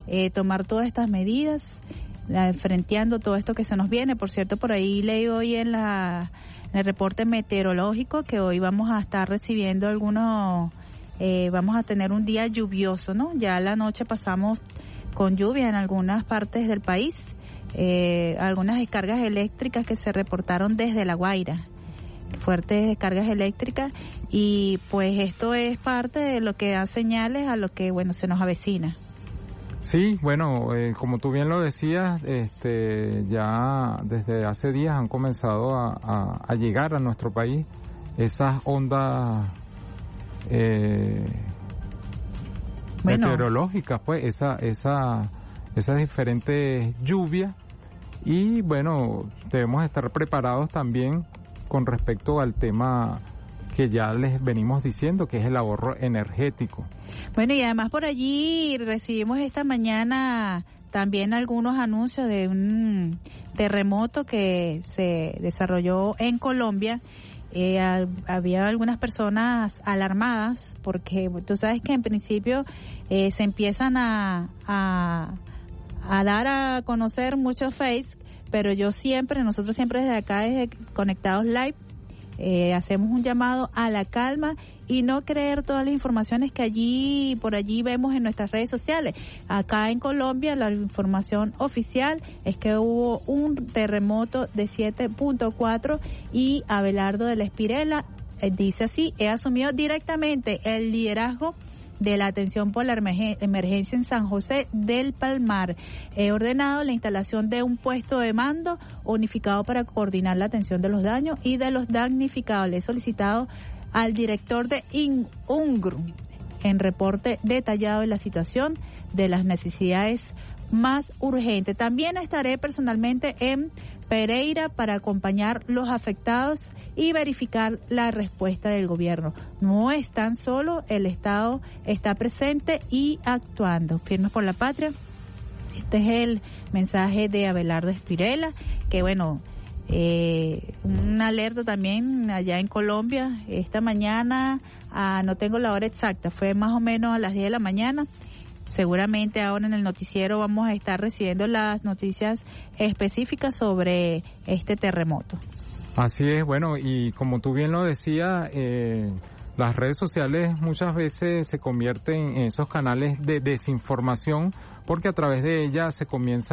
tomar todas estas medidas, frenteando todo esto que se nos viene. Por cierto, por ahí leí hoy en el reporte meteorológico que hoy vamos a estar recibiendo vamos a tener un día lluvioso, ¿no? Ya la noche pasamos con lluvia en algunas partes del país, algunas descargas eléctricas que se reportaron desde La Guaira, fuertes descargas eléctricas, y pues esto es parte de lo que da señales a lo que, bueno, se nos avecina. Sí, bueno, como tú bien lo decías, ya desde hace días han comenzado a llegar a nuestro país esas ondas meteorológicas, pues esas diferentes lluvias, y bueno, debemos estar preparados también con respecto al tema que ya les venimos diciendo, que es el ahorro energético. Bueno, y además por allí recibimos esta mañana también algunos anuncios de un terremoto que se desarrolló en Colombia. Había algunas personas alarmadas porque tú sabes que en principio se empiezan a dar a conocer muchos fakes, pero nosotros siempre desde acá, desde Conectados Live, hacemos un llamado a la calma y no creer todas las informaciones que por allí vemos en nuestras redes sociales. Acá en Colombia la información oficial es que hubo un terremoto de 7.4 y Abelardo de la Espriella dice así: he asumido directamente el liderazgo de la atención por la emergencia en San José del Palmar. He ordenado la instalación de un puesto de mando unificado para coordinar la atención de los daños y de los damnificados. Le he solicitado al director de UNGRU en reporte detallado de la situación de las necesidades más urgentes. También estaré personalmente en Pereira para acompañar los afectados y verificar la respuesta del gobierno. No están solo, el Estado está presente y actuando. Firmes por la patria. Este es el mensaje de Abelardo Espriella, que bueno, un alerta también allá en Colombia. Esta mañana, no tengo la hora exacta, fue más o menos a las 10 de la mañana. Seguramente ahora en el noticiero vamos a estar recibiendo las noticias específicas sobre este terremoto. Así es, bueno, y como tú bien lo decías, las redes sociales muchas veces se convierten en esos canales de desinformación, porque a través de ellas se comienza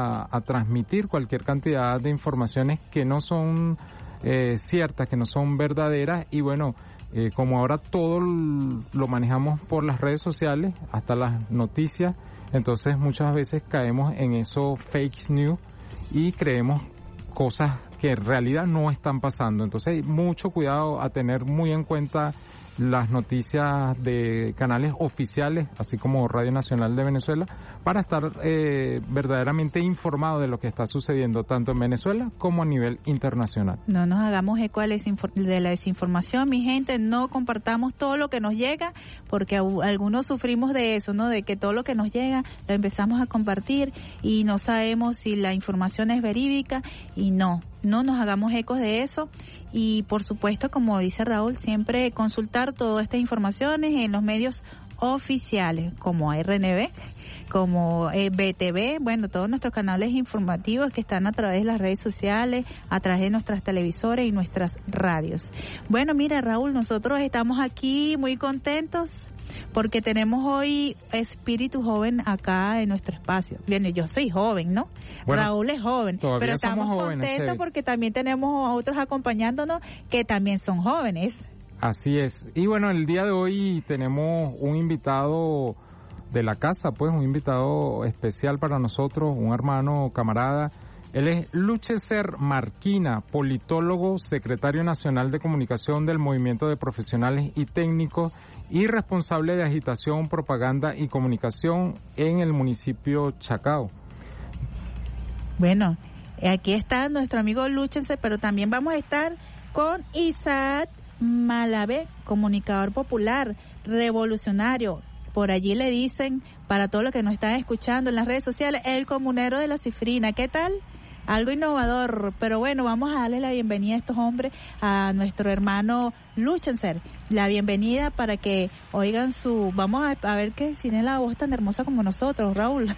a transmitir cualquier cantidad de informaciones que no son ciertas, que no son verdaderas, y bueno, como ahora todo lo manejamos por las redes sociales, hasta las noticias, entonces muchas veces caemos en esos fake news y creemos cosas que en realidad no están pasando. Entonces mucho cuidado a tener muy en cuenta las noticias de canales oficiales, así como Radio Nacional de Venezuela, para estar verdaderamente informado de lo que está sucediendo tanto en Venezuela como a nivel internacional. No nos hagamos eco de la desinformación, mi gente, no compartamos todo lo que nos llega, porque algunos sufrimos de eso, ¿no? De que todo lo que nos llega lo empezamos a compartir y no sabemos si la información es verídica, y no nos hagamos ecos de eso. Y por supuesto, como dice Raúl, siempre consultar todas estas informaciones en los medios oficiales como RNB, como BTV, bueno, todos nuestros canales informativos que están a través de las redes sociales, a través de nuestras televisoras y nuestras radios. Bueno, mira, Raúl, nosotros estamos aquí muy contentos porque tenemos hoy espíritu joven acá en nuestro espacio. Bien, yo soy joven, ¿no? Bueno, Raúl es joven, pero estamos contentos porque también tenemos a otros acompañándonos que también son jóvenes. Así es. Y bueno, el día de hoy tenemos un invitado de la casa, pues un invitado especial para nosotros, un hermano, camarada. Él es Lucheser Marquina, politólogo, secretario nacional de comunicación del Movimiento de Profesionales y Técnicos y responsable de agitación, propaganda y comunicación en el municipio Chacao. Bueno, aquí está nuestro amigo Lucheser, pero también vamos a estar con Isaac Malavé, comunicador popular, revolucionario. Por allí le dicen, para todos los que nos están escuchando en las redes sociales, el comunero de la cifrina. ¿Qué tal? Algo innovador, pero bueno, vamos a darle la bienvenida a estos hombres, a nuestro hermano Lucheser, la bienvenida para que oigan vamos a ver que tiene la voz tan hermosa como nosotros, Raúl.